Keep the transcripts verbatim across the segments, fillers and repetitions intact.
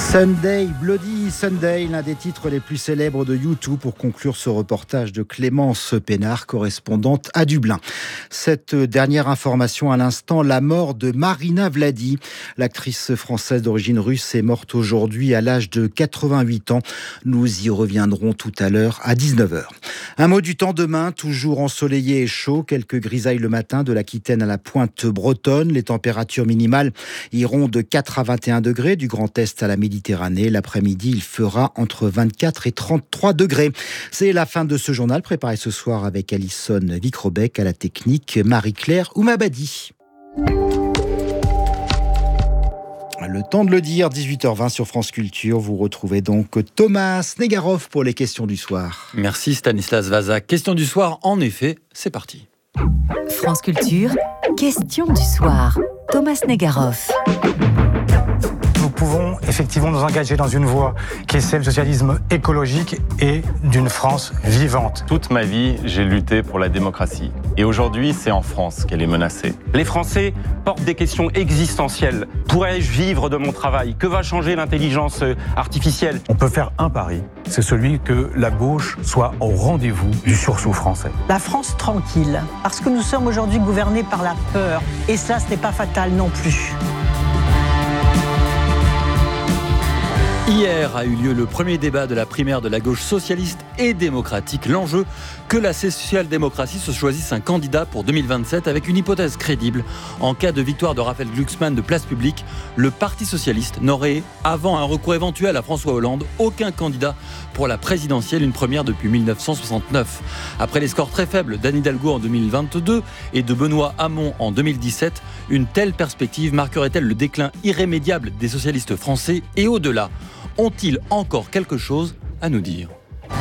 Sunday, Bloody Sunday, l'un des titres les plus célèbres de U deux pour conclure ce reportage de Clémence Pénard, correspondante à Dublin. Cette dernière information à l'instant, la mort de Marina Vladi. L'actrice française d'origine russe est morte aujourd'hui à l'âge de quatre-vingt-huit ans. Nous y reviendrons tout à l'heure à dix-neuf heures. Un mot du temps demain, toujours ensoleillé et chaud, quelques grisailles le matin de l'Aquitaine à la pointe bretonne. Les températures minimales iront de quatre à vingt et un degrés, du Grand Est à la Méditerranée. L'après-midi, il fera entre vingt-quatre et trente-trois degrés. C'est la fin de ce journal préparé ce soir avec Alison Vicrobec à la technique, Marie-Claire Oumabadi. Le temps de le dire, dix-huit heures vingt sur France Culture. Vous retrouvez donc Thomas Negaroff pour les questions du soir. Merci Stanislas Vasa. Question du soir, en effet, c'est parti. France Culture, question du soir. Thomas Negaroff. Nous pouvons effectivement nous engager dans une voie qui est celle du socialisme écologique et d'une France vivante. Toute ma vie, j'ai lutté pour la démocratie. Et aujourd'hui, c'est en France qu'elle est menacée. Les Français portent des questions existentielles. Pourrais-je vivre de mon travail ? Que va changer l'intelligence artificielle ? On peut faire un pari, c'est celui que la gauche soit au rendez-vous du sursaut français. La France tranquille, parce que nous sommes aujourd'hui gouvernés par la peur. Et ça, ce n'est pas fatal non plus. Hier a eu lieu le premier débat de la primaire de la gauche socialiste et démocratique. L'enjeu, que la social-démocratie se choisisse un candidat pour deux mille vingt-sept avec une hypothèse crédible. En cas de victoire de Raphaël Glucksmann de Place Publique, le Parti socialiste n'aurait, avant un recours éventuel à François Hollande, aucun candidat pour la présidentielle, une première depuis dix-neuf cent soixante-neuf. Après les scores très faibles d'Anne Hidalgo en deux mille vingt-deux et de Benoît Hamon en deux mille dix-sept, une telle perspective marquerait-elle le déclin irrémédiable des socialistes français et au-delà ? Ont-ils encore quelque chose à nous dire ?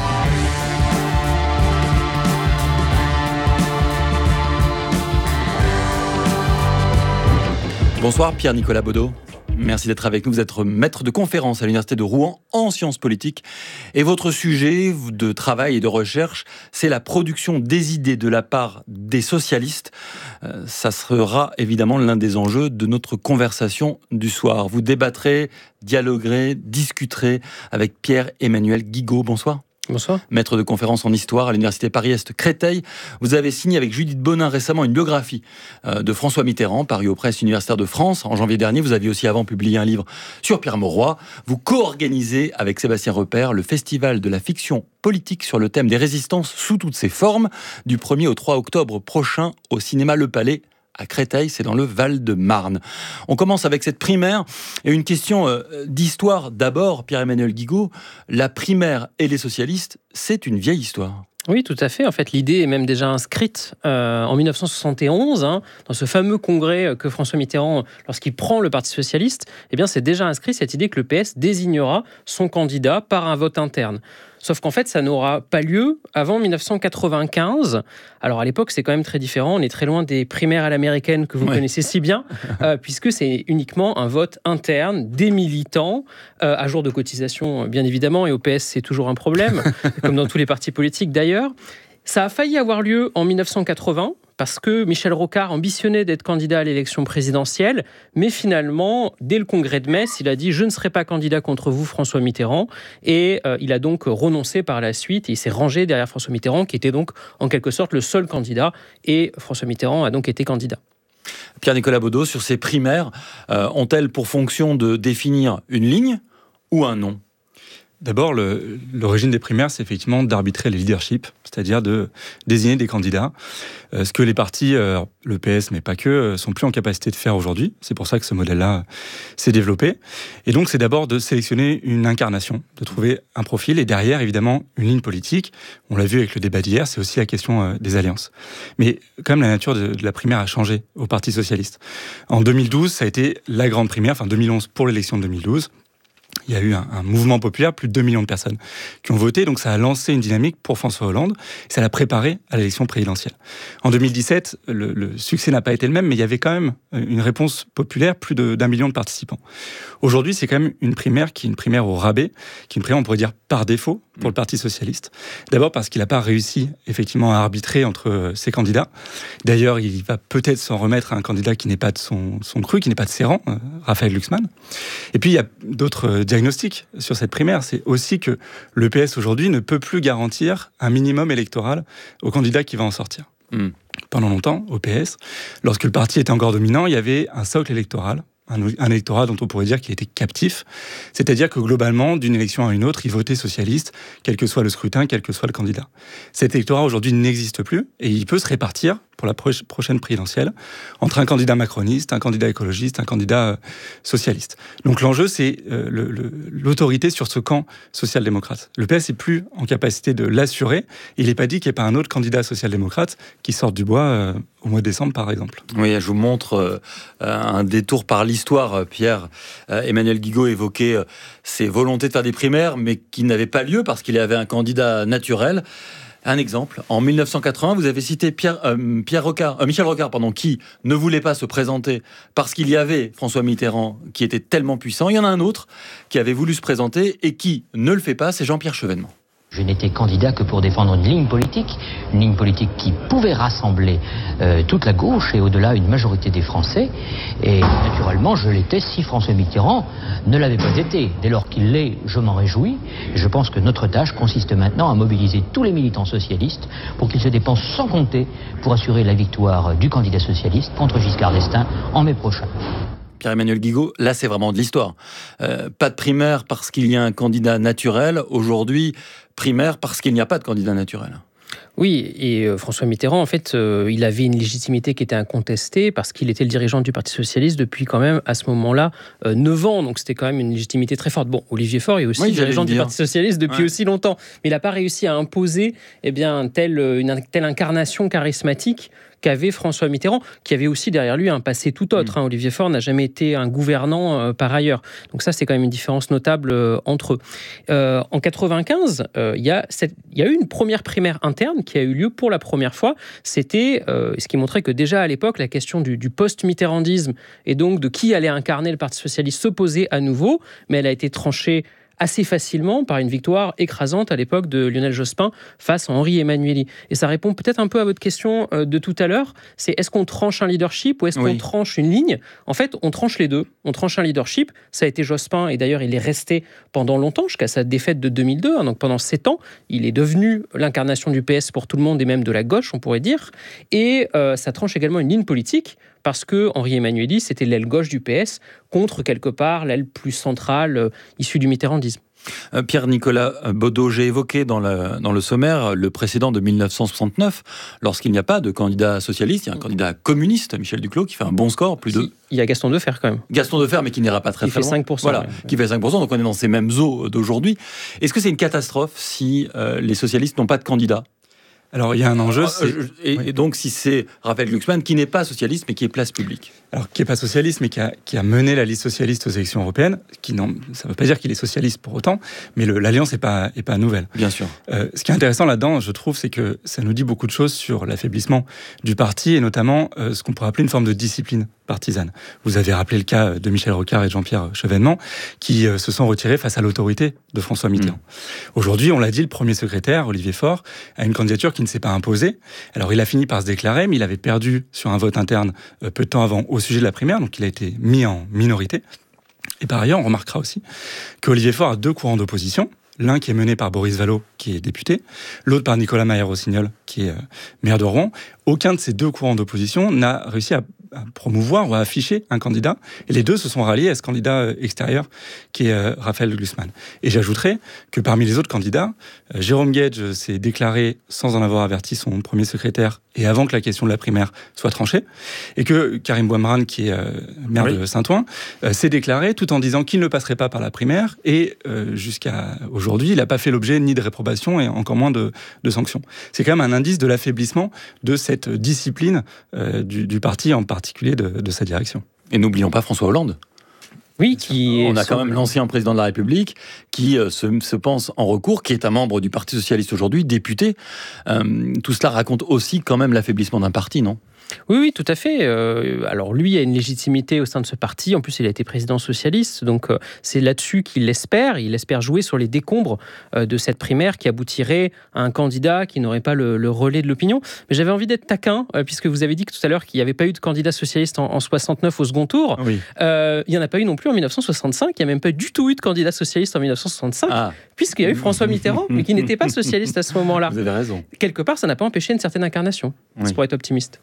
Bonsoir Pierre-Nicolas Baudot. Merci d'être avec nous. Vous êtes maître de conférence à l'Université de Rouen en sciences politiques. Et votre sujet de travail et de recherche, c'est la production des idées de la part des socialistes. Euh, ça sera évidemment l'un des enjeux de notre conversation du soir. Vous débattrez, dialoguerez, discuterez avec Pierre-Emmanuel Guigaud. Bonsoir. Bonsoir. Maître de conférence en histoire à l'Université Paris-Est Créteil. Vous avez signé avec Judith Bonin récemment une biographie de François Mitterrand, parue aux presses universitaires de France en janvier dernier. Vous aviez aussi avant publié un livre sur Pierre Mauroy. Vous co-organisez avec Sébastien Repère le festival de la fiction politique sur le thème des résistances sous toutes ses formes, du premier au trois octobre prochain au cinéma Le Palais à Créteil, c'est dans le Val-de-Marne. On commence avec cette primaire et une question euh, d'histoire d'abord, Pierre-Emmanuel Guigaud. La primaire et les socialistes, c'est une vieille histoire. Oui, tout à fait. En fait, l'idée est même déjà inscrite euh, en dix-neuf cent soixante et onze, hein, dans ce fameux congrès que François Mitterrand, lorsqu'il prend le Parti socialiste, eh bien, c'est déjà inscrit cette idée que le P S désignera son candidat par un vote interne. Sauf qu'en fait, ça n'aura pas lieu avant dix-neuf cent quatre-vingt-quinze. Alors à l'époque, c'est quand même très différent. On est très loin des primaires à l'américaine que vous ouais. connaissez si bien, euh, puisque c'est uniquement un vote interne des militants, euh, à jour de cotisation, bien évidemment, et au P S, c'est toujours un problème, comme dans tous les partis politiques d'ailleurs. Ça a failli avoir lieu en dix-neuf cent quatre-vingts, parce que Michel Rocard ambitionnait d'être candidat à l'élection présidentielle, mais finalement, dès le congrès de Metz, il a dit « Je ne serai pas candidat contre vous, François Mitterrand », et euh, il a donc renoncé par la suite, et il s'est rangé derrière François Mitterrand, qui était donc en quelque sorte le seul candidat, et François Mitterrand a donc été candidat. Pierre-Nicolas Baudot, sur ces primaires, euh, ont-elles pour fonction de définir une ligne ou un nom ? D'abord, le, l'origine des primaires, c'est effectivement d'arbitrer les leaderships, c'est-à-dire de désigner des candidats. Euh, ce que les partis, euh, le P S, mais pas que, euh, sont plus en capacité de faire aujourd'hui. C'est pour ça que ce modèle-là s'est développé. Et donc, c'est d'abord de sélectionner une incarnation, de trouver un profil, et derrière, évidemment, une ligne politique. On l'a vu avec le débat d'hier, c'est aussi la question euh, des alliances. Mais quand même, la nature de, de la primaire a changé au Parti socialiste. En deux mille douze, ça a été la grande primaire, enfin deux mille onze pour l'élection de deux mille douze. Il y a eu un, un mouvement populaire, plus de deux millions de personnes qui ont voté, donc ça a lancé une dynamique pour François Hollande, et ça l'a préparé à l'élection présidentielle. En deux mille dix-sept, le, le succès n'a pas été le même, mais il y avait quand même une réponse populaire, plus de, d'un million de participants. Aujourd'hui, c'est quand même une primaire qui est une primaire au rabais, qui est une primaire, on pourrait dire, par défaut pour le Parti socialiste. D'abord parce qu'il n'a pas réussi, effectivement, à arbitrer entre ses candidats. D'ailleurs, il va peut-être s'en remettre à un candidat qui n'est pas de son, son cru, qui n'est pas de ses rangs, Raphaël Glucksmann. Et puis, il y a d'autres diagnostics diagnostic sur cette primaire, c'est aussi que le P S aujourd'hui ne peut plus garantir un minimum électoral au candidat qui va en sortir. Mmh. Pendant longtemps, au P S, lorsque le parti était encore dominant, il y avait un socle électoral, un, un électorat dont on pourrait dire qu'il était captif, c'est-à-dire que globalement, d'une élection à une autre, ils votaient socialiste, quel que soit le scrutin, quel que soit le candidat. Cet électorat aujourd'hui n'existe plus et il peut se répartir pour la pro- prochaine présidentielle entre un candidat macroniste, un candidat écologiste, un candidat euh, socialiste. Donc l'enjeu, c'est euh, le, le, l'autorité sur ce camp social-démocrate. Le P S n'est plus en capacité de l'assurer. Il n'est pas dit qu'il n'y ait pas un autre candidat social-démocrate qui sorte du bois euh, au mois de décembre, par exemple. Oui, je vous montre euh, un détour par l'histoire, Pierre. Euh, Emmanuel Guigaud évoquait euh, ses volontés de faire des primaires, mais qui n'avaient pas lieu parce qu'il y avait un candidat naturel. Un exemple, en mille neuf cent quatre-vingts, vous avez cité Pierre, euh, Pierre Rocard, euh, Michel Rocard, pardon, qui ne voulait pas se présenter parce qu'il y avait François Mitterrand qui était tellement puissant. Il y en a un autre qui avait voulu se présenter et qui ne le fait pas, c'est Jean-Pierre Chevènement. Je n'étais candidat que pour défendre une ligne politique, une ligne politique qui pouvait rassembler euh, toute la gauche et au-delà une majorité des Français. Et naturellement, je l'étais si François Mitterrand ne l'avait pas été. Dès lors qu'il l'est, je m'en réjouis. Et je pense que notre tâche consiste maintenant à mobiliser tous les militants socialistes pour qu'ils se dépensent sans compter pour assurer la victoire du candidat socialiste contre Giscard d'Estaing en mai prochain. Pierre-Emmanuel Guigaud, là c'est vraiment de l'histoire. Euh, pas de primaire parce qu'il y a un candidat naturel. Aujourd'hui, primaire parce qu'il n'y a pas de candidat naturel. Oui, et euh, François Mitterrand, en fait, euh, il avait une légitimité qui était incontestée parce qu'il était le dirigeant du Parti Socialiste depuis quand même, à ce moment-là, euh, neuf ans. Donc c'était quand même une légitimité très forte. Bon, Olivier Faure est aussi oui, dirigeant du Parti Socialiste depuis ouais. aussi longtemps. Mais il n'a pas réussi à imposer eh bien, un tel, une telle incarnation charismatique qu'avait François Mitterrand, qui avait aussi derrière lui un passé tout autre. Mmh. Hein. Olivier Faure n'a jamais été un gouvernant euh, par ailleurs. Donc ça, c'est quand même une différence notable euh, entre eux. Euh, en quatre-vingt-quinze, il euh, y, y a eu une première primaire interne qui a eu lieu pour la première fois. C'était euh, ce qui montrait que déjà à l'époque, la question du, du post-mitterrandisme et donc de qui allait incarner le Parti socialiste se posait à nouveau, mais elle a été tranchée assez facilement par une victoire écrasante à l'époque de Lionel Jospin face à Henri Emmanuelli. Et ça répond peut-être un peu à votre question de tout à l'heure, c'est est-ce qu'on tranche un leadership ou est-ce oui. qu'on tranche une ligne ? En fait, on tranche les deux. On tranche un leadership, ça a été Jospin, et d'ailleurs il est resté pendant longtemps, jusqu'à sa défaite de deux mille deux, hein, donc pendant sept ans, il est devenu l'incarnation du P S pour tout le monde et même de la gauche, on pourrait dire, et euh, ça tranche également une ligne politique, parce que Henri Emmanuelli, c'était l'aile gauche du P S, contre quelque part l'aile plus centrale, euh, issue du mitterrandisme. Euh, Pierre-Nicolas Baudot, j'ai évoqué dans le, dans le sommaire le précédent de mille neuf cent soixante-neuf, lorsqu'il n'y a pas de candidat socialiste, il y a un candidat communiste, Michel Duclos, qui fait un bon score, plus de... Il y a Gaston Deffer quand même. Gaston Deffer, mais qui n'ira pas très, qui très loin. Qui fait cinq pour cent. Voilà, ouais. qui fait cinq pour cent, donc on est dans ces mêmes eaux d'aujourd'hui. Est-ce que c'est une catastrophe si euh, les socialistes n'ont pas de candidat ? Alors, il y a un enjeu. C'est... Et, oui. et donc, si c'est Raphaël Glucksmann, qui n'est pas socialiste, mais qui est place publique. Alors, qui n'est pas socialiste, mais qui a, qui a mené la liste socialiste aux élections européennes, qui non, ça ne veut pas dire qu'il est socialiste pour autant, mais le, l'alliance n'est pas, est pas nouvelle. Bien sûr. Euh, ce qui est intéressant là-dedans, je trouve, c'est que ça nous dit beaucoup de choses sur l'affaiblissement du parti, et notamment euh, ce qu'on pourrait appeler une forme de discipline partisane. Vous avez rappelé le cas de Michel Rocard et de Jean-Pierre Chevènement, qui euh, se sont retirés face à l'autorité de François Mitterrand. Mmh. Aujourd'hui, on l'a dit, le premier secrétaire, Olivier Faure, a une candidature qui ne s'est pas imposée. Alors, il a fini par se déclarer, mais il avait perdu sur un vote interne euh, peu de temps avant au sujet de la primaire, donc il a été mis en minorité. Et par ailleurs, on remarquera aussi qu'Olivier Faure a deux courants d'opposition. L'un qui est mené par Boris Vallaud, qui est député, l'autre par Nicolas Maillard-Rossignol, qui est euh, maire de Rouen. Aucun de ces deux courants d'opposition n'a réussi à, à promouvoir ou à afficher un candidat. Et les deux se sont ralliés à ce candidat extérieur, qui est euh, Raphaël Glucksmann. Et j'ajouterais que parmi les autres candidats, euh, Jérôme Guedj s'est déclaré sans en avoir averti son premier secrétaire et avant que la question de la primaire soit tranchée. Et que Karim Bouamrane, qui est euh, maire oui. de Saint-Ouen, euh, s'est déclaré tout en disant qu'il ne passerait pas par la primaire. Et euh, jusqu'à aujourd'hui, il n'a pas fait l'objet ni de réprobation et encore moins de, de sanctions. C'est quand même un indice de l'affaiblissement de cette discipline euh, du, du parti, en particulier de, de sa direction. Et n'oublions pas François Hollande. Oui, qui on a quand même l'ancien président de la République qui euh, se, se pense en recours, qui est un membre du Parti Socialiste aujourd'hui, député. Euh, tout cela raconte aussi quand même l'affaiblissement d'un parti, non ? Oui, oui, tout à fait. Euh, alors lui a une légitimité au sein de ce parti. En plus, il a été président socialiste. Donc euh, c'est là-dessus qu'il espère. Il espère jouer sur les décombres euh, de cette primaire qui aboutirait à un candidat qui n'aurait pas le, le relais de l'opinion. Mais j'avais envie d'être taquin, euh, puisque vous avez dit que tout à l'heure qu'il n'y avait pas eu de candidat socialiste en, en soixante-neuf au second tour. Oui. Euh, il n'y en a pas eu non plus en mille neuf cent soixante-cinq. Il n'y a même pas du tout eu de candidat socialiste en mille neuf cent soixante-cinq, ah. puisqu'il y a eu François Mitterrand, mais qui n'était pas socialiste à ce moment-là. Vous avez raison. Quelque part, ça n'a pas empêché une certaine incarnation. Oui. C'est pour être optimiste.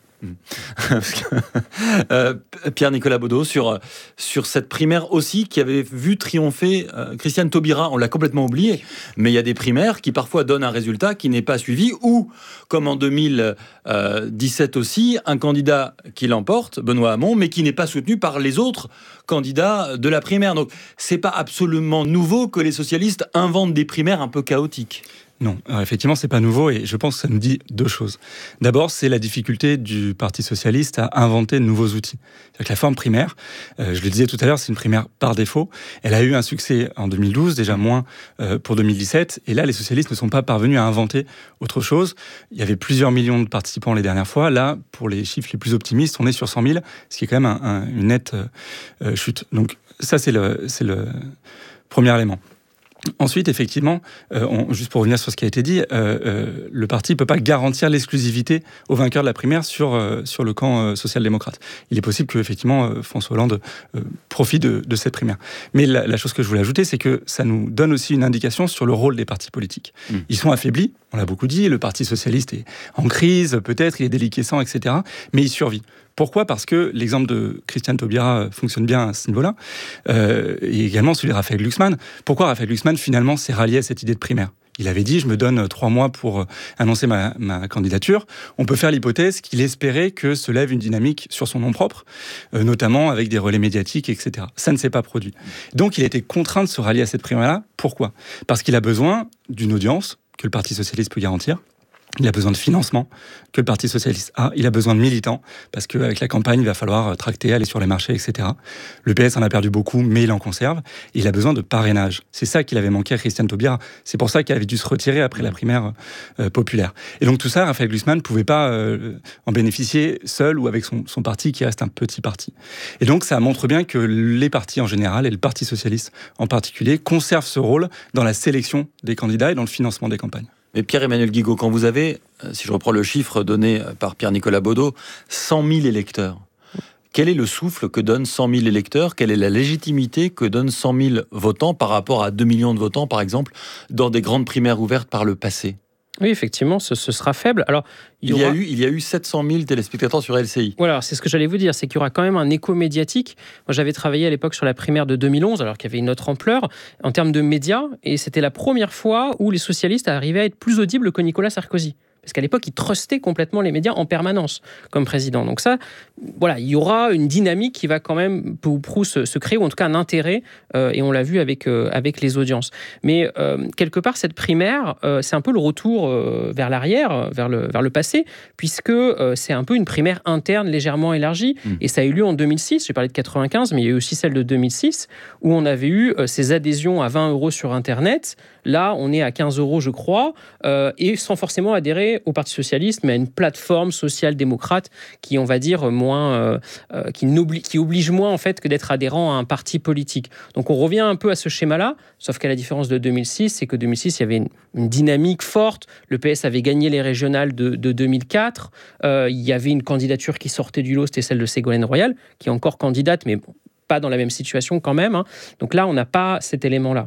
euh, Pierre-Nicolas Baudot, sur, sur cette primaire aussi qui avait vu triompher euh, Christiane Taubira, on l'a complètement oublié, mais il y a des primaires qui parfois donnent un résultat qui n'est pas suivi, ou, comme en deux mille dix-sept aussi, un candidat qui l'emporte, Benoît Hamon, mais qui n'est pas soutenu par les autres candidats de la primaire. Donc c'est pas absolument nouveau que les socialistes inventent des primaires un peu chaotiques. Non, alors effectivement, c'est pas nouveau et je pense que ça nous dit deux choses. D'abord, c'est la difficulté du Parti socialiste à inventer de nouveaux outils. C'est-à-dire que la forme primaire, euh, je le disais tout à l'heure, c'est une primaire par défaut. Elle a eu un succès en deux mille douze, déjà moins euh, pour deux mille dix-sept. Et là, les socialistes ne sont pas parvenus à inventer autre chose. Il y avait plusieurs millions de participants les dernières fois. Là, pour les chiffres les plus optimistes, on est sur cent mille, ce qui est quand même un, un, une nette euh, chute. Donc ça, c'est le, c'est le premier élément. Ensuite, effectivement, euh, on, juste pour revenir sur ce qui a été dit, euh, euh, le parti ne peut pas garantir l'exclusivité au vainqueur de la primaire sur, euh, sur le camp euh, social-démocrate. Il est possible que, effectivement, euh, François Hollande euh, profite de, de cette primaire. Mais la, la chose que je voulais ajouter, c'est que ça nous donne aussi une indication sur le rôle des partis politiques. Mmh. Ils sont affaiblis, on l'a beaucoup dit, le Parti socialiste est en crise, peut-être, il est déliquescent, et cetera, mais il survit. Pourquoi ? Parce que l'exemple de Christiane Taubira fonctionne bien à ce niveau-là, euh, et également celui de Raphaël Glucksmann. Pourquoi Raphaël Glucksmann, finalement, s'est rallié à cette idée de primaire ? Il avait dit, je me donne trois mois pour annoncer ma, ma candidature. On peut faire l'hypothèse qu'il espérait que se lève une dynamique sur son nom propre, euh, notamment avec des relais médiatiques, et cetera. Ça ne s'est pas produit. Donc, il a été contraint de se rallier à cette primaire-là. Pourquoi ? Parce qu'il a besoin d'une audience que le Parti socialiste peut garantir. Il a besoin de financement que le Parti socialiste a. Il a besoin de militants, parce qu'avec la campagne, il va falloir tracter, aller sur les marchés, et cetera. Le P S en a perdu beaucoup, mais il en conserve. Et il a besoin de parrainage. C'est ça qu'il avait manqué à Christiane Taubira. C'est pour ça qu'il avait dû se retirer après la primaire euh, populaire. Et donc tout ça, Raphaël Glucksmann ne pouvait pas euh, en bénéficier seul ou avec son, son parti, qui reste un petit parti. Et donc ça montre bien que les partis en général, et le Parti socialiste en particulier, conservent ce rôle dans la sélection des candidats et dans le financement des campagnes. Mais Pierre-Emmanuel Guigaud, quand vous avez, si je reprends le chiffre donné par Pierre-Nicolas Baudot, cent mille électeurs, quel est le souffle que donnent cent mille électeurs ? Quelle est la légitimité que donnent cent mille votants par rapport à deux millions de votants, par exemple, dans des grandes primaires ouvertes par le passé ? Oui, effectivement, ce, ce sera faible. Alors, il y, il, y aura... a eu, il y a eu sept cent mille téléspectateurs sur L C I. Voilà, c'est ce que j'allais vous dire, c'est qu'il y aura quand même un écho médiatique. Moi, j'avais travaillé à l'époque sur la primaire de deux mille onze, alors qu'il y avait une autre ampleur en termes de médias, et c'était la première fois où les socialistes arrivaient à être plus audibles que Nicolas Sarkozy. Parce qu'à l'époque, il trustait complètement les médias en permanence comme président. Donc ça, voilà, il y aura une dynamique qui va quand même peu ou prou se, se créer, ou en tout cas un intérêt, euh, et on l'a vu avec, euh, avec les audiences. Mais euh, quelque part, cette primaire, euh, c'est un peu le retour euh, vers l'arrière, vers le, vers le passé, puisque euh, c'est un peu une primaire interne légèrement élargie. Mmh. Et ça a eu lieu en deux mille six, j'ai parlé de quatre-vingt-quinze, mais il y a eu aussi celle de deux mille six, où on avait eu euh, ces adhésions à vingt euros sur Internet. Là, on est à quinze euros, je crois, euh, et sans forcément adhérer au Parti socialiste, mais à une plateforme social-démocrate qui, on va dire, moins, euh, euh, qui, qui oblige moins en fait que d'être adhérent à un parti politique. Donc on revient un peu à ce schéma-là, sauf qu'à la différence de deux mille six, c'est que deux mille six, il y avait une, une dynamique forte. Le P S avait gagné les régionales de, de deux mille quatre. Euh, il y avait une candidature qui sortait du lot, c'était celle de Ségolène Royal, qui est encore candidate, mais bon, pas dans la même situation quand même. Hein. Donc là, on n'a pas cet élément-là.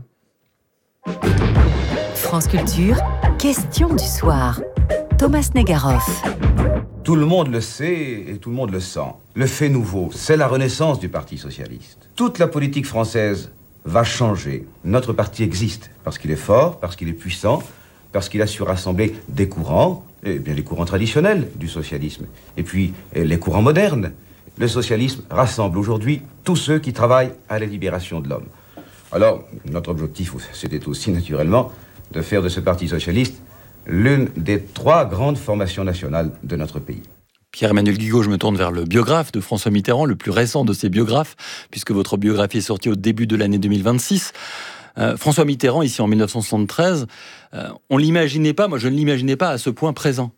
France Culture, question du soir. Thomas Negaroff. Tout le monde le sait et tout le monde le sent. Le fait nouveau, c'est la renaissance du Parti socialiste. Toute la politique française va changer. Notre parti existe parce qu'il est fort, parce qu'il est puissant, parce qu'il a su rassembler des courants, eh bien les courants traditionnels du socialisme, et puis les courants modernes. Le socialisme rassemble aujourd'hui tous ceux qui travaillent à la libération de l'homme. Alors, notre objectif, c'était aussi naturellement de faire de ce Parti socialiste l'une des trois grandes formations nationales de notre pays. Pierre-Emmanuel Guigaud, je me tourne vers le biographe de François Mitterrand, le plus récent de ses biographes, puisque votre biographie est sortie au début de l'année deux mille vingt-six. Euh, François Mitterrand, ici en mille neuf cent soixante-treize, euh, on ne l'imaginait pas, moi je ne l'imaginais pas à ce point présent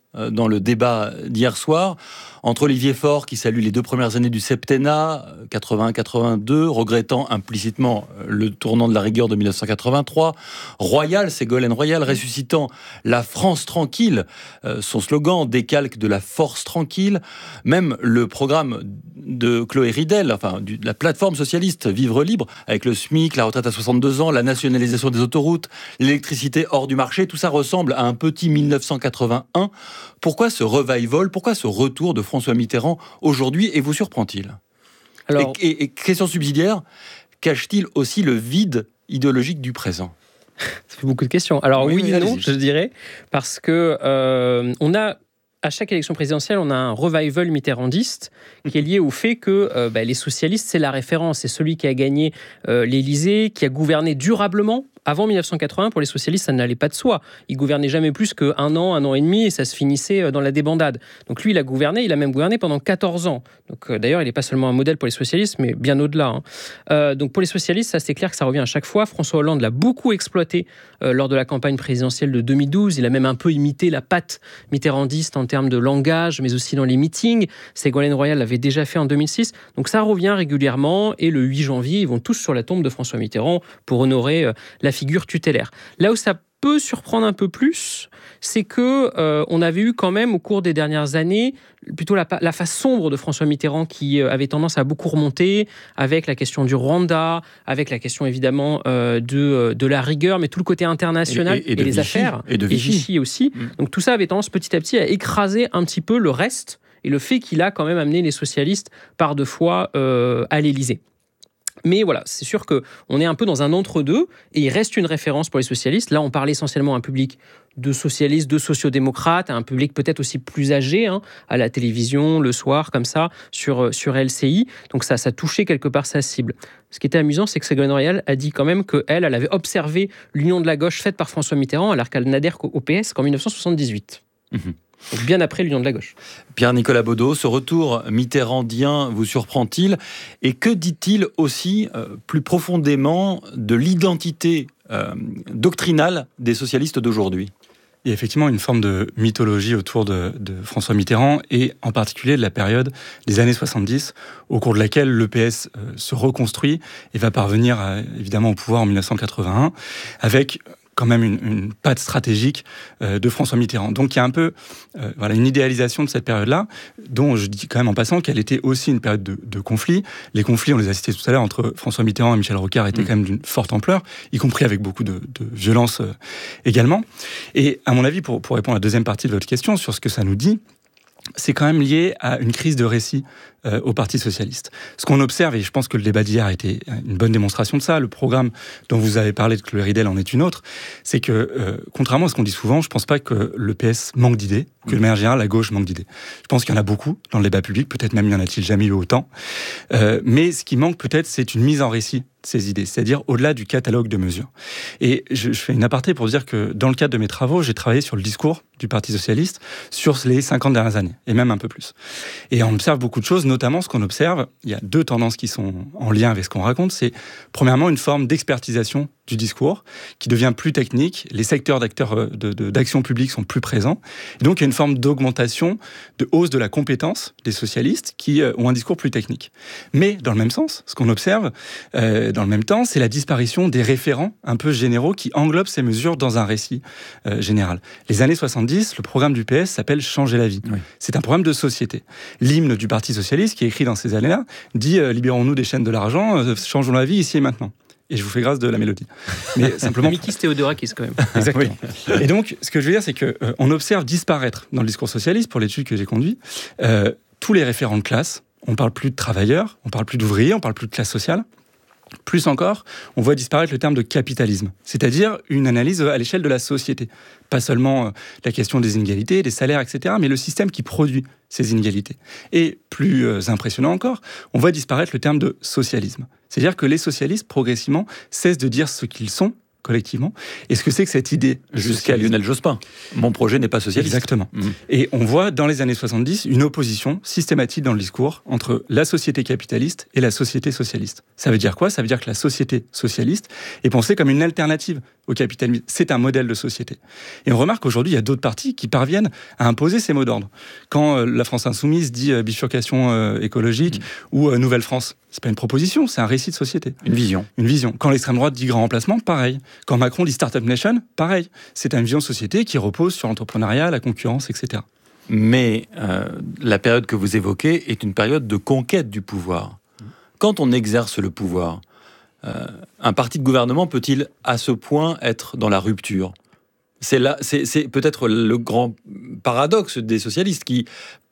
dans le débat d'hier soir, entre Olivier Faure, qui salue les deux premières années du septennat, quatre-vingt-un quatre-vingt-deux, regrettant implicitement le tournant de la rigueur de mille neuf cent quatre-vingt-trois, Royal, Ségolène Royal, ressuscitant la France tranquille, euh, son slogan décalque de la force tranquille, même le programme de Chloé Ridel, enfin du, de la plateforme socialiste Vivre Libre, avec le SMIC, la retraite à soixante-deux ans, la nationalisation des autoroutes, l'électricité hors du marché, tout ça ressemble à un petit mille neuf cent quatre-vingt-un. Pourquoi ce revival, pourquoi ce retour de François Mitterrand aujourd'hui, et vous surprend-il ? Alors... et, et, et question subsidiaire, cache-t-il aussi le vide idéologique du présent ? Ça fait beaucoup de questions. Alors oui, oui et non, allez-y. je dirais, parce que euh, on a à chaque élection présidentielle, on a un revival mitterrandiste qui est lié au fait que euh, bah, les socialistes, c'est la référence, c'est celui qui a gagné euh, l'Élysée, qui a gouverné durablement. Avant mille neuf cent quatre-vingts, pour les socialistes, ça n'allait pas de soi. Ils gouvernaient jamais plus qu'un an, un an et demi, et ça se finissait dans la débandade. Donc lui, il a gouverné, il a même gouverné pendant quatorze ans. Donc euh, d'ailleurs, il n'est pas seulement un modèle pour les socialistes, mais bien au-delà. Hein. Euh, donc pour les socialistes, ça c'est clair que ça revient à chaque fois. François Hollande l'a beaucoup exploité euh, lors de la campagne présidentielle de deux mille douze. Il a même un peu imité la patte mitterrandiste en termes de langage, mais aussi dans les meetings. Ségolène Royal l'avait déjà fait en deux mille six. Donc ça revient régulièrement, et le huit janvier, ils vont tous sur la tombe de François Mitterrand pour honorer euh, la figure tutélaire. Là où ça peut surprendre un peu plus, c'est que euh, on avait eu quand même au cours des dernières années plutôt la, la face sombre de François Mitterrand qui euh, avait tendance à beaucoup remonter avec la question du Rwanda, avec la question évidemment euh, de, de la rigueur, mais tout le côté international et, et, et, et les Vichy, affaires et de Vichy, et Vichy aussi. Mmh. Donc tout ça avait tendance petit à petit à écraser un petit peu le reste et le fait qu'il a quand même amené les socialistes par deux fois euh, à l'Élysée. Mais voilà, c'est sûr qu'on est un peu dans un entre-deux, et il reste une référence pour les socialistes. Là, on parle essentiellement à un public de socialistes, de sociodémocrates, à un public peut-être aussi plus âgé, hein, à la télévision, le soir, comme ça, sur, sur L C I. Donc ça, ça touchait quelque part sa cible. Ce qui était amusant, c'est que Ségolène Royal a dit quand même qu'elle, elle avait observé l'union de la gauche faite par François Mitterrand, alors qu'elle n'adhère qu'au P S qu'en mille neuf cent soixante-dix-huit. Mmh. Donc bien après l'union de la gauche. Pierre-Nicolas Baudot, ce retour mitterrandien vous surprend-il ? Et que dit-il aussi euh, plus profondément de l'identité euh, doctrinale des socialistes d'aujourd'hui ? Il y a effectivement une forme de mythologie autour de, de François Mitterrand, et en particulier de la période des années soixante-dix, au cours de laquelle l'E P S euh, se reconstruit et va parvenir à, évidemment au pouvoir en mille neuf cent quatre-vingt-un, avec quand même une, une patte stratégique euh, de François Mitterrand. Donc il y a un peu euh, voilà, une idéalisation de cette période-là, dont je dis quand même en passant qu'elle était aussi une période de, de conflits. Les conflits, on les a cités tout à l'heure, entre François Mitterrand et Michel Rocard étaient mmh. quand même d'une forte ampleur, y compris avec beaucoup de, de violence euh, également. Et à mon avis, pour, pour répondre à la deuxième partie de votre question, sur ce que ça nous dit, c'est quand même lié à une crise de récit euh, au Parti socialiste. Ce qu'on observe, et je pense que le débat d'hier a été une bonne démonstration de ça, le programme dont vous avez parlé de Chloé Ridel en est une autre, c'est que, euh, contrairement à ce qu'on dit souvent, je ne pense pas que le P S manque d'idées, que de manière générale, la gauche manque d'idées. Je pense qu'il y en a beaucoup dans le débat public, peut-être même y en a-t-il jamais eu autant. Euh, mais ce qui manque peut-être, c'est une mise en récit de ces idées, c'est-à-dire au-delà du catalogue de mesures. Et je, je fais une aparté pour dire que dans le cadre de mes travaux, j'ai travaillé sur le discours du Parti socialiste sur les cinquante dernières années, et même un peu plus. Et on observe beaucoup de choses, notamment ce qu'on observe, il y a deux tendances qui sont en lien avec ce qu'on raconte, c'est premièrement une forme d'expertisation du discours qui devient plus technique, les secteurs d'acteurs de, de, d'action publique sont plus présents, et donc il y a une forme d'augmentation, de hausse de la compétence des socialistes qui euh, ont un discours plus technique. Mais dans le même sens, ce qu'on observe euh, dans le même temps, c'est la disparition des référents un peu généraux qui englobent ces mesures dans un récit euh, général. Les années soixante-dix, le programme du P S s'appelle « Changer la vie ». Oui. C'est un programme de société. L'hymne du Parti socialiste, qui est écrit dans ces années-là, dit euh, « Libérons-nous des chaînes de l'argent, euh, changeons la vie ici et maintenant ». Et je vous fais grâce de la mélodie. Mais simplement. Mikis Theodorakis, quand même. Exactement. Oui. Et donc, ce que je veux dire, c'est qu'on euh, observe disparaître dans le discours socialiste, pour l'étude que j'ai conduite, euh, tous les référents de classe. On ne parle plus de travailleurs, on ne parle plus d'ouvriers, on ne parle plus de classe sociale. Plus encore, on voit disparaître le terme de capitalisme, c'est-à-dire une analyse à l'échelle de la société. Pas seulement euh, la question des inégalités, des salaires, et cetera, mais le système qui produit ces inégalités. Et plus euh, impressionnant encore, on voit disparaître le terme de socialisme. C'est-à-dire que les socialistes, progressivement, cessent de dire ce qu'ils sont collectivement, et ce que c'est que cette idée. Jusqu'à Lionel Jospin. Mon projet n'est pas socialiste. Exactement. Mmh. Et on voit dans les années soixante-dix une opposition systématique dans le discours entre la société capitaliste et la société socialiste. Ça veut dire quoi ? Ça veut dire que la société socialiste est pensée comme une alternative au capitalisme. C'est un modèle de société. Et on remarque qu'aujourd'hui, il y a d'autres partis qui parviennent à imposer ces mots d'ordre. Quand euh, la France insoumise dit euh, bifurcation euh, écologique mmh. ou euh, Nouvelle France, c'est pas une proposition, c'est un récit de société. Une vision. Une vision. Quand l'extrême droite dit grand remplacement, pareil. Quand Macron dit Startup Nation, pareil. C'est une vision de société qui repose sur l'entrepreneuriat, la concurrence, et cetera. Mais euh, la période que vous évoquez est une période de conquête du pouvoir. Quand on exerce le pouvoir, euh, un parti de gouvernement peut-il à ce point être dans la rupture ? C'est, là, c'est, c'est peut-être le grand paradoxe des socialistes qui